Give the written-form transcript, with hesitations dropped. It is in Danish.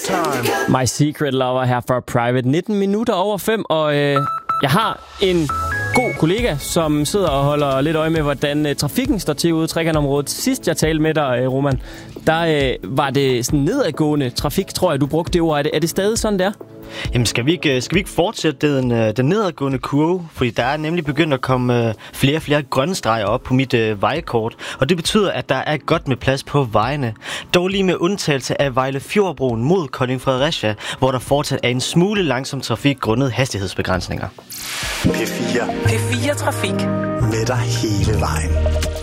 My Secret Lover her fra Private. 19 minutter over 5, og jeg har en god kollega, som sidder og holder lidt øje med, hvordan trafikken står til ude i Trekantområdet. Sidst jeg talte med dig, Roman, der var det sådan nedadgående trafik, tror jeg, du brugte det ord. Er det stadig sådan, der? Jamen, skal vi ikke fortsætte den nedadgående kurve? Fordi der er nemlig begyndt at komme flere og flere grønne streger op på mit vejkort. Og det betyder, at der er godt med plads på vejene. Dog lige med undtagelse af Vejle Fjordbroen mod Kolding Fredericia, hvor der fortsat er en smule langsom trafik grundet hastighedsbegrænsninger. P4 Trafik. Med dig hele vejen.